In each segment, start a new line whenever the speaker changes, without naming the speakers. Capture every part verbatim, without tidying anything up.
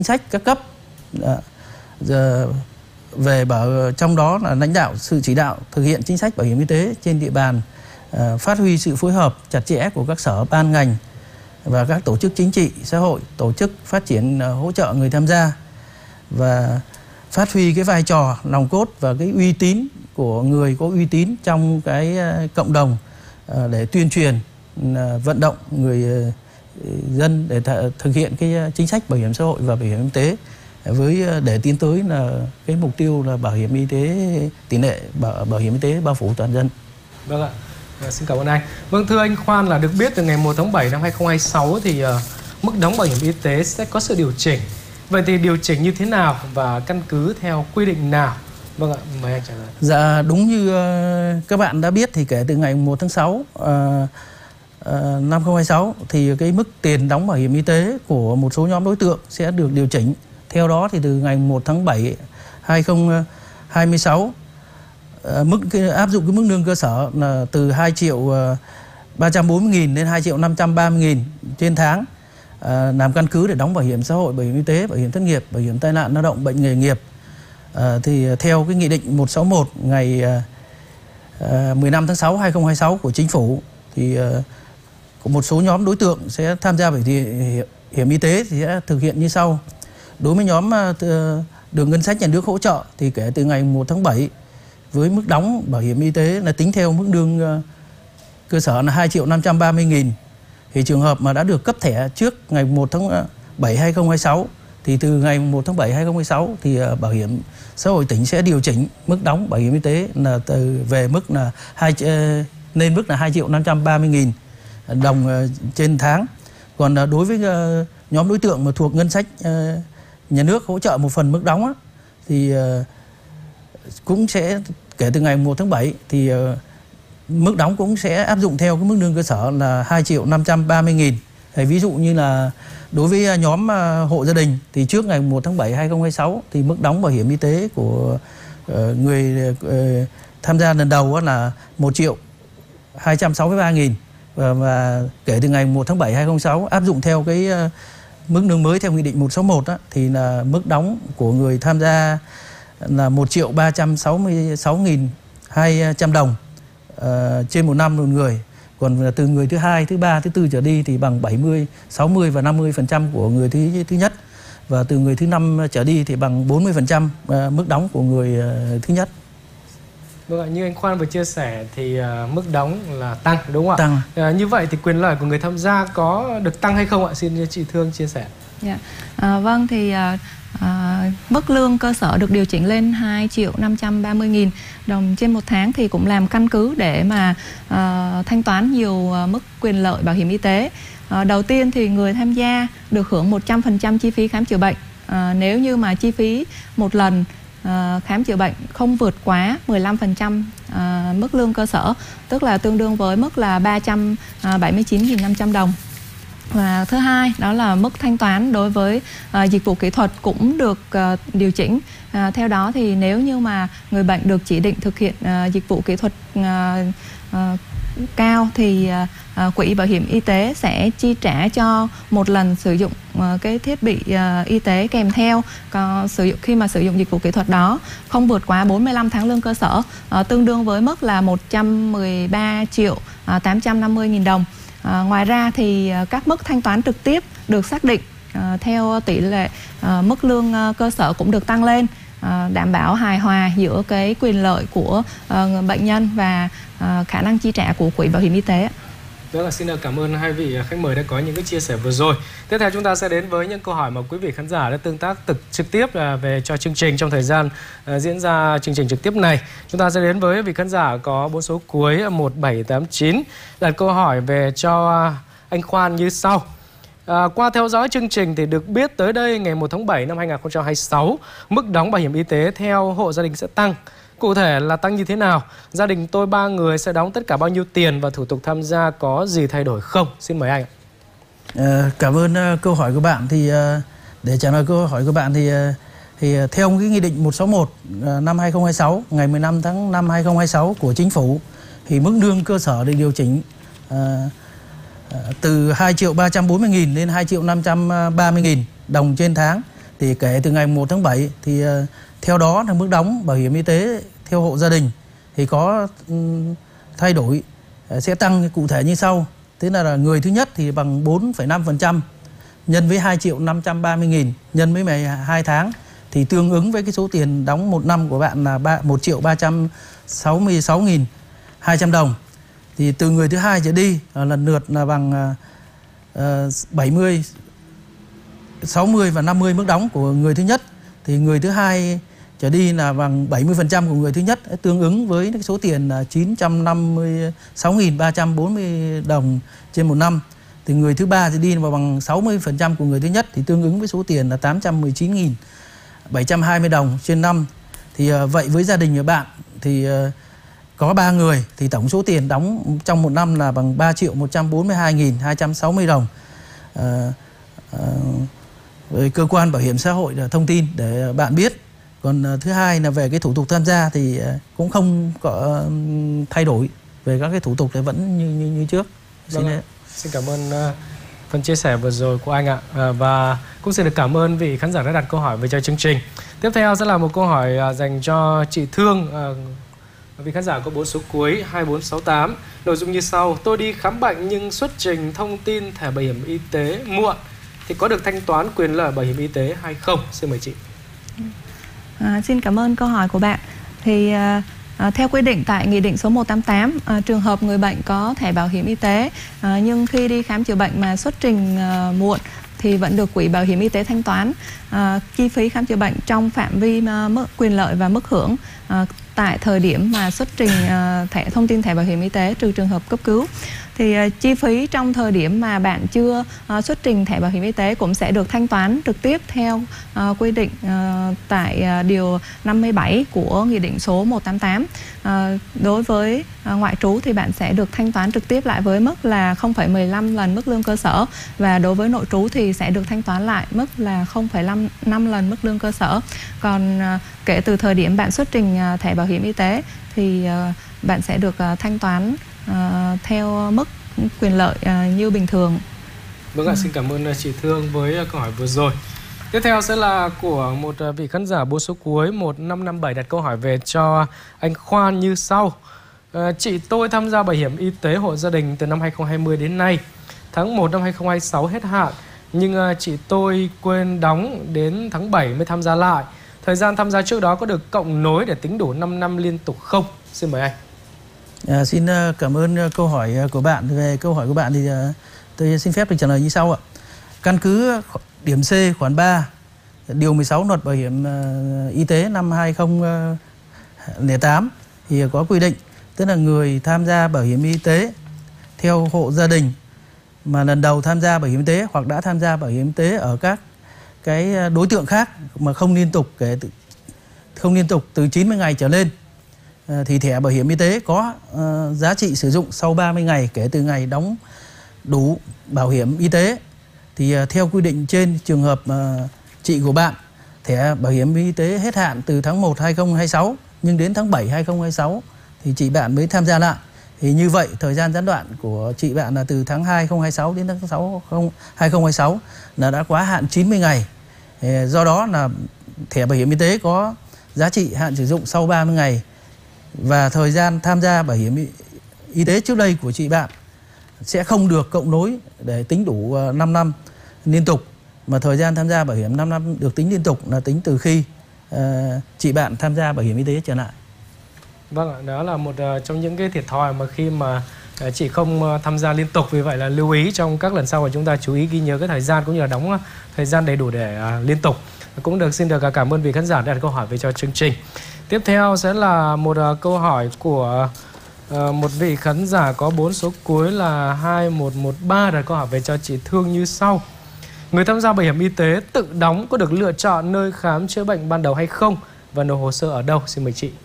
sách các cấp à, giờ về bảo trong đó là lãnh đạo sự chỉ đạo thực hiện chính sách bảo hiểm y tế trên địa bàn, à, phát huy sự phối hợp chặt chẽ của các sở ban ngành và các tổ chức chính trị xã hội, tổ chức phát triển à, hỗ trợ người tham gia, và phát huy cái vai trò nòng cốt và cái uy tín của người có uy tín trong cái à, cộng đồng à, để tuyên truyền, à, vận động người à, dân để th thực hiện cái chính sách bảo hiểm xã hội và bảo hiểm y tế, với để tiến tới là cái mục tiêu là bảo hiểm y tế tỷ lệ bảo, bảo hiểm y tế bao phủ toàn dân.
Vâng ạ, à, xin cảm ơn anh. Vâng, thưa anh Khoan, là được biết từ ngày một tháng bảy năm hai nghìn không trăm hai mươi sáu thì uh, mức đóng bảo hiểm y tế sẽ có sự điều chỉnh. Vậy thì điều chỉnh như thế nào và căn cứ theo quy định nào? Vâng ạ, mời anh trả lời.
Dạ, đúng như uh, các bạn đã biết thì kể từ ngày một tháng sáu uh, uh, năm hai nghìn không trăm hai mươi sáu thì cái mức tiền đóng bảo hiểm y tế của một số nhóm đối tượng sẽ được điều chỉnh. Theo đó thì từ ngày một tháng bảy năm hai nghìn không trăm hai mươi sáu, uh, mức cái, áp dụng cái mức lương cơ sở là từ hai triệu ba trăm bốn mươi nghìn đến hai triệu năm trăm ba mươi nghìn trên tháng, uh, làm căn cứ để đóng bảo hiểm xã hội, bảo hiểm y tế, bảo hiểm thất nghiệp, bảo hiểm tai nạn lao động, bệnh nghề nghiệp. Uh, thì theo cái nghị định một trăm sáu mươi mốt ngày uh, mười lăm tháng sáu năm hai nghìn không trăm hai mươi sáu của Chính phủ thì uh, có một số nhóm đối tượng sẽ tham gia bảo hiểm y tế thì sẽ thực hiện như sau. Đối với nhóm uh, được ngân sách nhà nước hỗ trợ thì kể từ ngày một tháng bảy với mức đóng bảo hiểm y tế là tính theo mức lương uh, cơ sở là hai triệu năm trăm ba mươi nghìn. Thì trường hợp mà đã được cấp thẻ trước ngày một tháng bảy năm hai nghìn không trăm hai mươi sáu thì từ ngày một tháng bảy năm hai nghìn không trăm hai mươi sáu thì uh, bảo hiểm xã hội tỉnh sẽ điều chỉnh mức đóng bảo hiểm y tế là từ về mức là hai uh, lên mức là hai triệu năm trăm ba mươi nghìn đồng uh, trên tháng. Còn uh, đối với uh, nhóm đối tượng mà thuộc ngân sách uh, nhà nước hỗ trợ một phần mức đóng á, thì uh, cũng sẽ kể từ ngày một tháng bảy thì uh, mức đóng cũng sẽ áp dụng theo cái mức lương cơ sở là hai triệu năm trăm ba mươi nghìn. Thì ví dụ như là đối với nhóm uh, hộ gia đình thì trước ngày một tháng bảy năm hai nghìn không trăm hai mươi sáu thì mức đóng bảo hiểm y tế của uh, người uh, tham gia lần đầu là một triệu hai trăm sáu mươi ba nghìn. Và, và kể từ ngày một tháng bảy năm hai nghìn không trăm hai mươi sáu áp dụng theo cái uh, mức lương mới theo nghị định một trăm sáu mươi mốt á, thì là mức đóng của người tham gia là một triệu ba trăm sáu mươi sáu nghìn hai trăm đồng uh, trên một năm một người. Còn từ người thứ hai, thứ ba, thứ tư trở đi thì bằng bảy mươi, sáu mươi và năm mươi phần trăm của người thứ thứ nhất. Và từ người thứ năm trở đi thì bằng bốn mươi phần trăm uh, mức đóng của người uh, thứ nhất.
Vâng ạ, như anh Khoan vừa chia sẻ thì uh, mức đóng là tăng, đúng không ạ?
Tăng.
Uh, như vậy thì quyền lợi của người tham gia có được tăng hay không ạ? Xin chị Thương chia sẻ.
Dạ. À, vâng thì uh, uh, mức lương cơ sở được điều chỉnh lên hai triệu năm trăm ba mươi nghìn đồng trên một tháng thì cũng làm căn cứ để mà uh, thanh toán nhiều uh, mức quyền lợi bảo hiểm y tế. Uh, đầu tiên thì người tham gia được hưởng một trăm phần trăm chi phí khám chữa bệnh. Uh, nếu như mà chi phí một lần Uh, khám chữa bệnh không vượt quá mười lăm phần trăm uh, mức lương cơ sở, tức là tương đương với mức là ba trăm bảy mươi chín nghìn năm trăm đồng. Và thứ hai đó là mức thanh toán đối với uh, dịch vụ kỹ thuật cũng được uh, điều chỉnh. Uh, theo đó thì nếu như mà người bệnh được chỉ định thực hiện uh, dịch vụ kỹ thuật uh, uh, cao thì uh, quỹ bảo hiểm y tế sẽ chi trả cho một lần sử dụng uh, cái thiết bị uh, y tế kèm theo có sử dụng khi mà sử dụng dịch vụ kỹ thuật đó không vượt quá bốn mươi lăm tháng lương cơ sở, uh, tương đương với mức là một trăm mười ba triệu tám trăm năm mươi nghìn đồng. Uh, ngoài ra thì uh, các mức thanh toán trực tiếp được xác định uh, theo tỷ lệ uh, mức lương uh, cơ sở cũng được tăng lên, uh, đảm bảo hài hòa giữa cái quyền lợi của uh, bệnh nhân và uh, khả năng chi trả của quỹ bảo hiểm y tế.
Vâng ạ, xin cảm ơn hai vị khách mời đã có những cái chia sẻ vừa rồi. Tiếp theo chúng ta sẽ đến với những câu hỏi mà quý vị khán giả đã tương tác thực trực tiếp về cho chương trình trong thời gian uh, diễn ra chương trình trực tiếp này. Chúng ta sẽ đến với vị khán giả có bốn số cuối một bảy tám chín đặt câu hỏi về cho uh, anh Khoan như sau. À, qua theo dõi chương trình thì được biết tới đây ngày một tháng bảy năm hai nghìn không trăm hai mươi sáu mức đóng bảo hiểm y tế theo hộ gia đình sẽ tăng. Cụ thể là tăng như thế nào? Gia đình tôi ba người sẽ đóng tất cả bao nhiêu tiền và thủ tục tham gia có gì thay đổi không? Xin mời anh.
À, cảm ơn uh, câu hỏi của bạn. Thì uh, để trả lời câu hỏi của bạn thì uh, thì uh, theo cái nghị định một trăm sáu mươi mốt uh, năm hai nghìn không trăm hai mươi sáu ngày mười lăm tháng năm năm hai nghìn không trăm hai mươi sáu của Chính phủ thì mức lương cơ sở được điều chỉnh uh, uh, từ hai triệu ba trăm bốn mươi nghìn đến hai triệu năm trăm ba mươi nghìn đồng trên tháng. thì kể từ ngày một tháng bảy thì uh, theo đó là mức đóng bảo hiểm y tế theo hộ gia đình thì có um, thay đổi, uh, sẽ tăng cụ thể như sau. Thế là, là người thứ nhất thì bằng bốn phẩy năm phần trăm nhân với hai triệu năm trăm ba mươi nghìn nhân với mười hai tháng thì tương ứng với cái số tiền đóng một năm của bạn là một triệu ba trăm sáu mươi sáu nghìn hai trăm đồng. Thì từ người thứ hai trở đi uh, lần lượt là bằng uh, bảy mươi, sáu mươi và năm mươi mức đóng của người thứ nhất. Thì người thứ hai trở đi là bằng bảy mươi phần trăm của người thứ nhất, tương ứng với cái số tiền là chín trăm năm mươi sáu nghìn ba trăm bốn mươi đồng trên một năm. Thì người thứ ba thì đi vào bằng sáu mươi phần trăm của người thứ nhất thì tương ứng với số tiền là tám trăm mười chín nghìn bảy trăm hai mươi đồng trên năm. Thì uh, vậy với gia đình của bạn thì uh, có ba người thì tổng số tiền đóng trong một năm là bằng ba triệu một trăm bốn mươi hai nghìn hai trăm sáu mươi đồng. Uh, uh, cơ quan bảo hiểm xã hội là thông tin để bạn biết. Còn uh, thứ hai là về cái thủ tục tham gia thì uh, cũng không có uh, thay đổi về các cái thủ tục thì vẫn như như, như trước.
Vâng xin, xin cảm ơn uh, phần chia sẻ vừa rồi của anh ạ. Uh, và cũng xin được cảm ơn vị khán giả đã đặt câu hỏi về cho chương trình. Tiếp theo sẽ là một câu hỏi uh, dành cho chị Thương. Uh, Vị khán giả có bốn số cuối hai bốn sáu tám. Nội dung như sau: tôi đi khám bệnh nhưng xuất trình thông tin thẻ bảo hiểm y tế muộn thì có được thanh toán quyền lợi bảo hiểm y tế hay không? Xin mời chị.
À, xin cảm ơn câu hỏi của bạn. Thì à, à, theo quy định tại Nghị định số một trăm tám mươi tám, à, trường hợp người bệnh có thẻ bảo hiểm y tế à, nhưng khi đi khám chữa bệnh mà xuất trình à, muộn thì vẫn được Quỹ Bảo hiểm Y tế thanh toán à, chi phí khám chữa bệnh trong phạm vi à, mức quyền lợi và mức hưởng à, tại thời điểm mà xuất trình uh, thẻ thông tin thẻ bảo hiểm y tế, trừ trường hợp cấp cứu. Thì uh, chi phí trong thời điểm mà bạn chưa uh, xuất trình thẻ bảo hiểm y tế cũng sẽ được thanh toán trực tiếp theo uh, quy định uh, tại uh, điều năm mươi bảy của Nghị định số một trăm tám mươi tám. Uh, đối với uh, ngoại trú thì bạn sẽ được thanh toán trực tiếp lại với mức là không phẩy mười lăm lần mức lương cơ sở, và đối với nội trú thì sẽ được thanh toán lại mức là không phẩy năm lần mức lương cơ sở. Còn uh, kể từ thời điểm bạn xuất trình uh, thẻ bảo hiểm y tế thì uh, bạn sẽ được uh, thanh toán uh, theo mức quyền lợi uh, như bình thường.
Vâng ạ, ừ. Xin cảm ơn chị Thương với câu hỏi vừa rồi. Tiếp theo sẽ là của một vị khán giả bốn số cuối một năm năm bảy đặt câu hỏi về cho anh Khoan như sau. À, chị tôi tham gia bảo hiểm y tế hộ gia đình từ năm hai không hai không đến nay. Tháng một năm hai không hai sáu hết hạn, nhưng uh, chị tôi quên đóng đến tháng bảy mới tham gia lại. Thời gian tham gia trước đó có được cộng nối để tính đủ năm năm liên tục không? Xin mời anh.
À, xin cảm ơn câu hỏi của bạn. Về câu hỏi của bạn thì uh, tôi xin phép được trả lời như sau ạ. Căn cứ điểm C khoản ba điều mười sáu luật bảo hiểm uh, y tế năm hai không không tám thì có quy định, tức là người tham gia bảo hiểm y tế theo hộ gia đình mà lần đầu tham gia bảo hiểm y tế hoặc đã tham gia bảo hiểm y tế ở các cái đối tượng khác mà không liên tục kể từ, không liên tục từ chín mươi ngày trở lên thì thẻ bảo hiểm y tế có uh, giá trị sử dụng sau ba mươi ngày kể từ ngày đóng đủ bảo hiểm y tế. Thì uh, theo quy định trên, trường hợp uh, chị của bạn thẻ bảo hiểm y tế hết hạn từ tháng một hai không hai sáu nhưng đến tháng bảy hai không hai sáu thì chị bạn mới tham gia lại. Thì như vậy thời gian gián đoạn của chị bạn là từ tháng hai hai không hai sáu đến tháng sáu hai không hai sáu là đã quá hạn chín mươi ngày. Do đó là thẻ bảo hiểm y tế có giá trị hạn sử dụng sau ba mươi ngày, và thời gian tham gia bảo hiểm y tế trước đây của chị bạn sẽ không được cộng nối để tính đủ năm năm liên tục, mà thời gian tham gia bảo hiểm năm năm được tính liên tục là tính từ khi uh, chị bạn tham gia bảo hiểm y tế trở lại.
Vâng ạ, đó là một uh, trong những cái thiệt thòi mà khi mà uh, chị không uh, tham gia liên tục. Vì vậy là lưu ý trong các lần sau mà chúng ta chú ý ghi nhớ cái thời gian cũng như là đóng uh, thời gian đầy đủ để uh, liên tục. Cũng được xin được uh, cảm ơn vị khán giả đã đặt câu hỏi về cho chương trình. Tiếp theo sẽ là một uh, câu hỏi của uh, một vị khán giả có bốn số cuối là hai một một ba đặt câu hỏi về cho chị Thương như sau. Người tham gia bảo hiểm y tế tự đóng có được lựa chọn nơi khám chữa bệnh ban đầu hay không, và nộp hồ sơ ở đâu? Xin mời chị.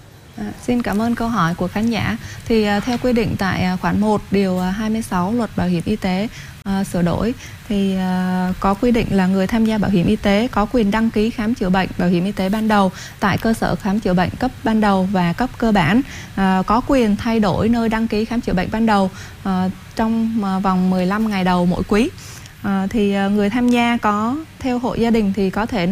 À, xin cảm ơn câu hỏi của khán giả. Thì uh, theo quy định tại uh, khoản một điều uh, hai mươi sáu luật bảo hiểm y tế uh, sửa đổi thì uh, có quy định là người tham gia bảo hiểm y tế có quyền đăng ký khám chữa bệnh bảo hiểm y tế ban đầu tại cơ sở khám chữa bệnh cấp ban đầu và cấp cơ bản, uh, có quyền thay đổi nơi đăng ký khám chữa bệnh ban đầu uh, trong uh, vòng mười lăm ngày đầu mỗi quý. À, thì người tham gia có theo hộ gia đình thì có thể